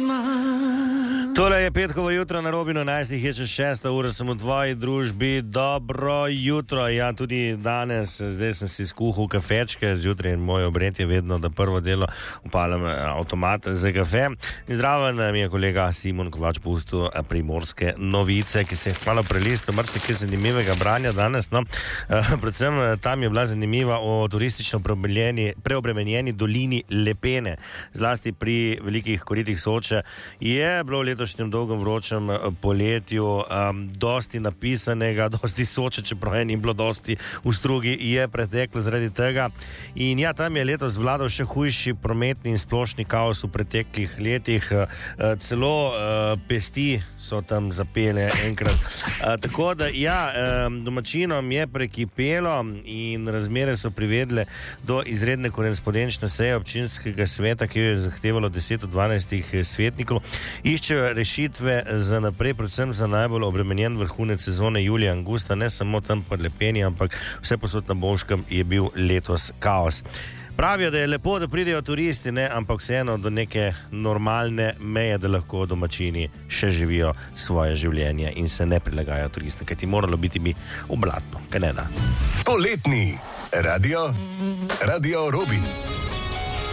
Tole je petkovo jutro na Robinu, 11 je čez 6 ura, sem v tvoji družbi. Dobro jutro, ja, tudi danes, zdaj sem si skuhal kafečke, zjutraj moj obred je vedno, da prvo delo upalam avtomat za kafe. In zraven mi je kolega Simon Kovač pustil Primorske novice, ki se je hvala prelistil, marsikaj zanimivega branja danes, no. Predvsem tam je bila zanimiva o turistično preobremenjeni dolini Lepene, zlasti pri velikih koritih Soče. Je bilo v letošnjem dolgom vročem poletju dosti napisanega, dosti Soče, čeprav ni bilo dosti v strugi, je preteklo zaradi tega. In ja, tam je letos vladal še hujši prometni in splošni kaos v preteklih letih. Celo pesti so tam zapele enkrat. Tako da, ja, domačinom je prekipelo in razmere so privedle do izredne korespondenčne seje občinskega sveta, ki je zahtevalo 10 od 12 svetnikov. Iščejo rešitve za naprej, predvsem za najbolj obremenjen vrhunec sezone julija in avgusta, ne samo tam pri Lepeni, ampak vse posod na Bovškem je bil letos kaos. Pravijo, da je lepo, da pridejo turisti, ne, ampak vseeno do neke normalne meje, da lahko domačini še živijo svoje življenje in se ne prilagajajo turistom, kajti moralo biti mi oblatno, kaj ne da. Poletni Radio Robin.